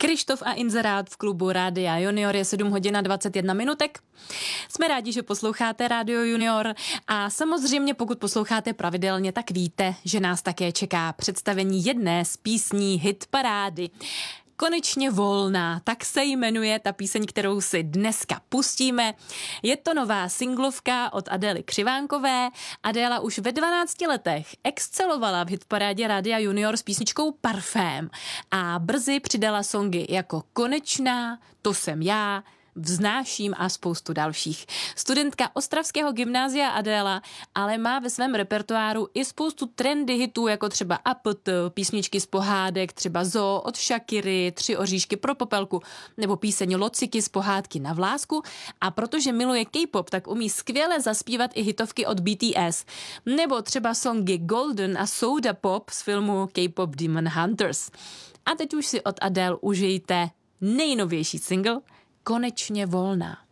Krištof a Inzerát v klubu Rádia Junior je 7 hodin a 21 minutek. Jsme rádi, že posloucháte Rádio Junior a samozřejmě pokud posloucháte pravidelně, tak víte, že nás také čeká představení jedné z písní hitparády. Konečně volná, tak se jmenuje ta píseň, kterou si dneska pustíme. Je to nová singlovka od Adély Křivánkové. Adéla už ve 12 letech excelovala v hitparádě Rádia Junior s písničkou Parfém a brzy přidala songy jako Konečná, To jsem já, Vznáším a spoustu dalších. Studentka ostravského gymnázia Adéla ale má ve svém repertoáru i spoustu trendy hitů, jako třeba APT, písničky z pohádek, třeba Zoo od Shakiry, 3 oříšky pro Popelku, nebo píseň Lociky z pohádky Na vlásku. A protože miluje K-pop, tak umí skvěle zaspívat i hitovky od BTS. Nebo třeba songy Golden a Soda Pop z filmu K-pop Demon Hunters. A teď už si od Adele užijte nejnovější single Konečně volná.